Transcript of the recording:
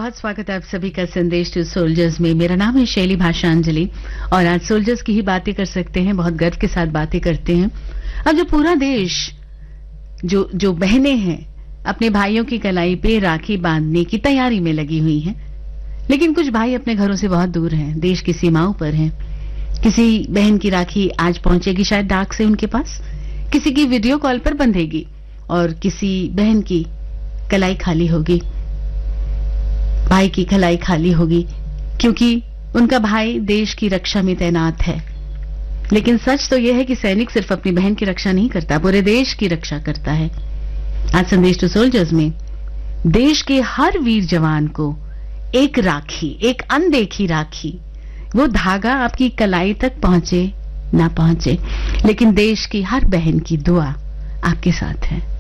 बहुत स्वागत है आप सभी का संदेश टू सोल्जर्स में। मेरा नाम है शैली भाषांजलि और आज सोल्जर्स की ही बातें कर सकते हैं, बहुत गर्व के साथ बातें करते हैं। अब जो पूरा देश जो बहनें हैं अपने भाइयों की कलाई पे राखी बांधने की तैयारी में लगी हुई हैं, लेकिन कुछ भाई अपने घरों से बहुत दूर हैं, देश की सीमाओं पर हैं। किसी बहन की राखी आज पहुंचेगी शायद डाक से उनके पास, किसी की वीडियो कॉल पर बंधेगी और किसी बहन की कलाई खाली होगी, भाई की कलाई खाली होगी, क्योंकि उनका भाई देश की रक्षा में तैनात है। लेकिन सच तो यह है कि सैनिक सिर्फ अपनी बहन की रक्षा नहीं करता, पूरे देश की रक्षा करता है। आज संदेश टू सोल्जर्स में देश के हर वीर जवान को एक राखी, एक अनदेखी राखी, वो धागा आपकी कलाई तक पहुंचे ना पहुंचे, लेकिन देश की हर बहन की दुआ आपके साथ है।